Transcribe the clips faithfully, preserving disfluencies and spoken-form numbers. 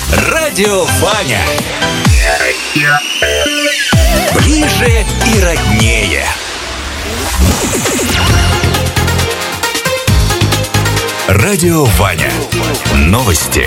Радио Ваня. Ближе и роднее. Радио Ваня. Новости.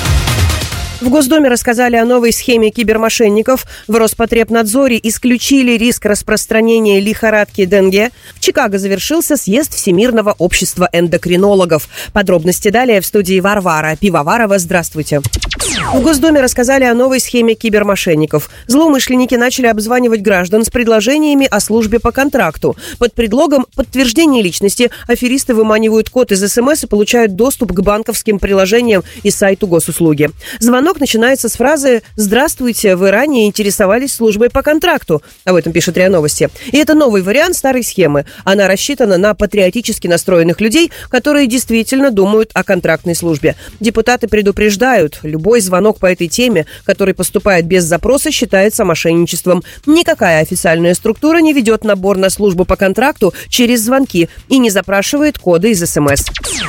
В Госдуме рассказали о новой схеме кибермошенников. В Роспотребнадзоре исключили риск распространения лихорадки Денге. В Чикаго завершился съезд Всемирного общества эндокринологов. Подробности далее в студии Варвара Пивоварова. Здравствуйте. В Госдуме рассказали о новой схеме кибермошенников. Злоумышленники начали обзванивать граждан с предложениями о службе по контракту. Под предлогом подтверждения личности аферисты выманивают код из СМС и получают доступ к банковским приложениям и сайту госуслуги. Звонок начинается с фразы «Здравствуйте, вы ранее интересовались службой по контракту». Об этом пишет РИА Новости. И это новый вариант старой схемы. Она рассчитана на патриотически настроенных людей, которые действительно думают о контрактной службе. Депутаты предупреждают, любой звонок по этой теме, который поступает без запроса, считается мошенничеством. Никакая официальная структура не ведет набор на службу по контракту через звонки и не запрашивает коды из СМС.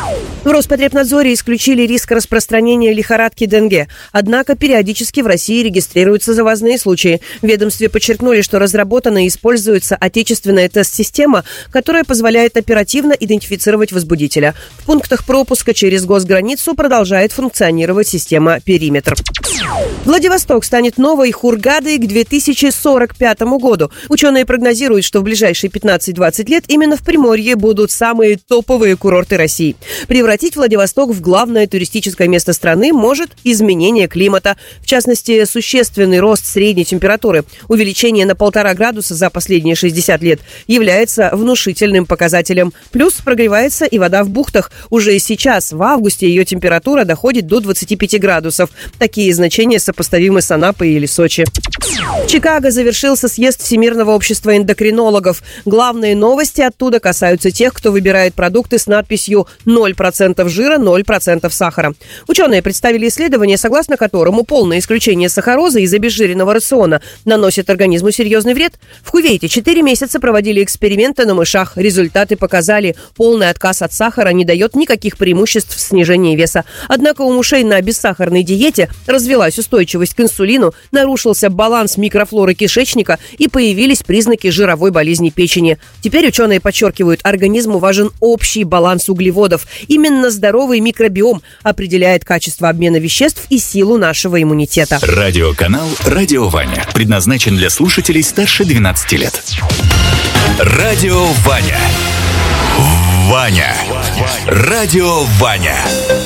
В Роспотребнадзоре исключили риск распространения лихорадки Денге. Однако периодически в России регистрируются завозные случаи. В ведомстве подчеркнули, что разработана и используется отечественная тест-система, которая позволяет оперативно идентифицировать возбудителя. В пунктах пропуска через госграницу продолжает функционировать система «Периметр». Владивосток станет новой Хургадой к две тысячи сорок пятому году. Ученые прогнозируют, что в ближайшие пятнадцать-двадцать лет именно в Приморье будут самые топовые курорты России. Превратить Владивосток в главное туристическое место страны может изменение климата. В частности, существенный рост средней температуры. Увеличение на полтора градуса за последние шестьдесят лет является внушительным показателем. Плюс прогревается и вода в бухтах. Уже сейчас, в августе, ее температура доходит до двадцати пяти градусов. Такие значения сопоставимы с Анапой или Сочи. В Чикаго завершился съезд Всемирного общества эндокринологов. Главные новости оттуда касаются тех, кто выбирает продукты с надписью ноль процентов жира, ноль процентов сахара. Ученые представили исследование, согласно которому полное исключение сахарозы из обезжиренного рациона наносит организму серьезный вред. В Кувейте четыре месяца проводили эксперименты на мышах. Результаты показали, полный отказ от сахара не дает никаких преимуществ в снижении веса. Однако у мышей на бессахарной диете развилась устойчивость к инсулину, нарушился баланс микрофлоры кишечника и появились признаки жировой болезни печени. Теперь ученые подчеркивают, организму важен общий баланс углеводов. Именно здоровый микробиом определяет качество обмена веществ и силу нашего иммунитета. Радиоканал «Радио Ваня» предназначен для слушателей старше двенадцати лет. Радио Ваня. Ваня. Радио Ваня.